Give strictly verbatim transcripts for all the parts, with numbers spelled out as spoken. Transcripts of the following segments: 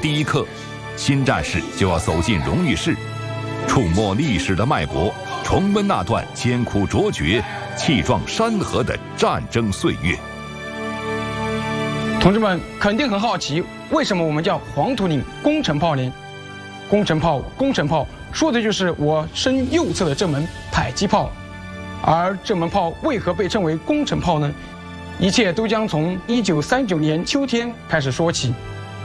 第一刻，新战士就要走进荣誉室，触摸历史的脉搏，重温那段艰苦卓绝、气壮山河的战争岁月。 同志们肯定很好奇，为什么我们叫黄土岭工程炮连？工程炮，工程炮，说的就是我身右侧的这门迫击炮。而这门炮为何被称为工程炮呢？一切都将从一九三九年秋天开始说起。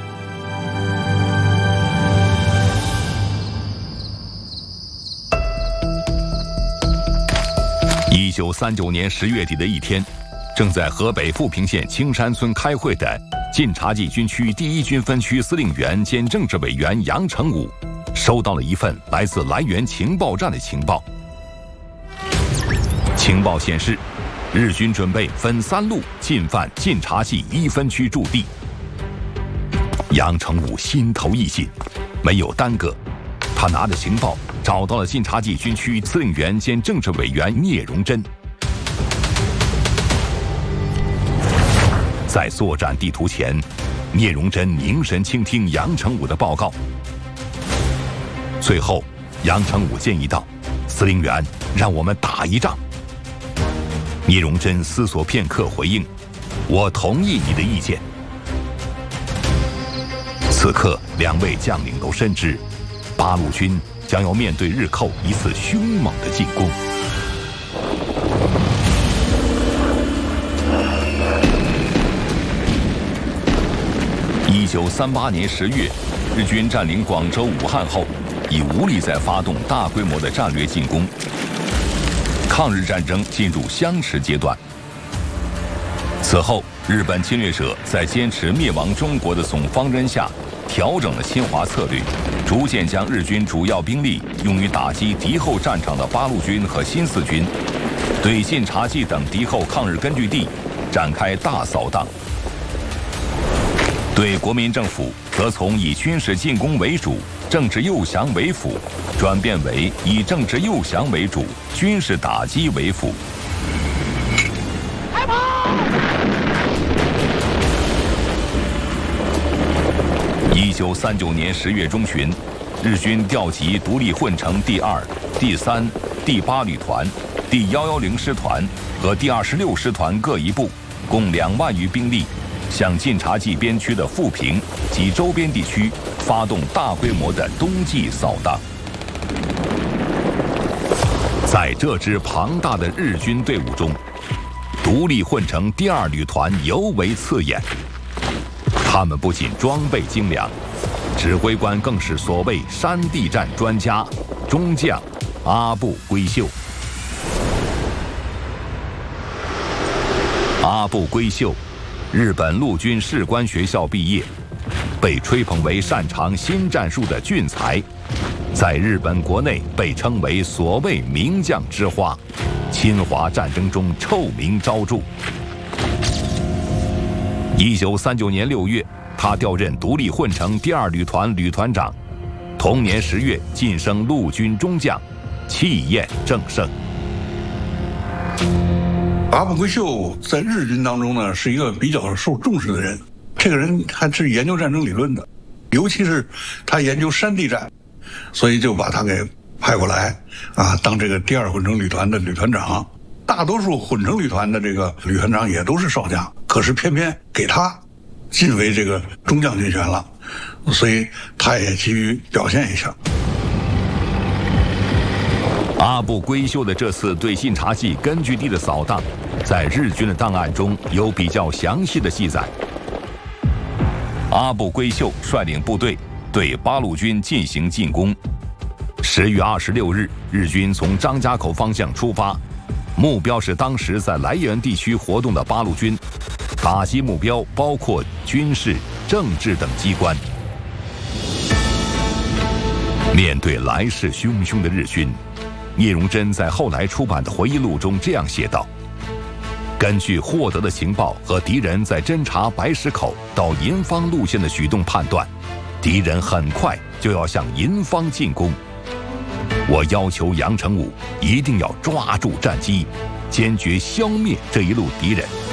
一九三九年十月底的一天，正在河北富平县青山村开会的晋察冀军区第一军分区司令员兼政治委员杨成武，收到了一份来自来源情报站的情报。情报显示，日军准备分三路进犯晋察冀一分区驻地。杨成武心头一紧，没有耽搁，他拿着情报找到了晋察冀军区司令员兼政治委员聂荣臻。在作战地图前，聂荣臻凝神倾听杨成武的报告。最后，杨成武建议道：“司令员，让我们打一仗。”聂荣臻思索片刻，回应：“我同意你的意见。”此刻，两位将领都深知，八路军将要面对日寇一次凶猛的进攻。一九三八年十月，日军占领广州、武汉后，已无力再发动大规模的战略进攻。抗日战争进入相持阶段。此后，日本侵略者在坚持灭亡中国的总方针下，调整了侵华策略，逐渐将日军主要兵力用于打击敌后战场的八路军和新四军，对晋察冀等敌后抗日根据地展开大扫荡。对国民政府则从以军事进攻为主、政治诱降为辅，转变为以政治诱降为主、军事打击为辅。开炮！一九三九年十月中旬，日军调集独立混成第二、第三、第八旅团、第幺幺零师团和第二十六师团各一部，共两万余兵力，向晋察冀边区的富平及周边地区发动大规模的冬季扫荡。在这支庞大的日军队伍中，独立混成第二旅团尤为刺眼。他们不仅装备精良，指挥官更是所谓山地战专家中将阿部圭秀。阿部圭秀，日本陆军士官学校毕业，被吹捧为擅长新战术的俊才，在日本国内被称为所谓名将之花，侵华战争中臭名昭著。一九三九年六月，他调任独立混成第二旅团旅团长，同年十月晋升陆军中将，气焰正盛。 阿部圭秀在日军当中呢，是一个比较受重视的人。这个人还是研究战争理论的，尤其是他研究山地战，所以就把他给派过来啊，当这个第二混成旅团的旅团长。大多数混成旅团的这个旅团长也都是少将，可是偏偏给他晋为这个中将军衔了，所以他也急于表现一下。 阿部圭秀的这次对晋察冀根据地的扫荡，在日军的档案中有比较详细的记载。阿部圭秀率领部队对八路军进行进攻。十月二十六日，日军从张家口方向出发，目标是当时在涞源地区活动的八路军，打击目标包括军事、政治等机关。面对来势汹汹的日军，聂荣臻在后来出版的回忆录中这样写道：根据获得的情报和敌人在侦察白石口到银方路线的举动判断，敌人很快就要向银方进攻。我要求杨成武一定要抓住战机，坚决消灭这一路敌人。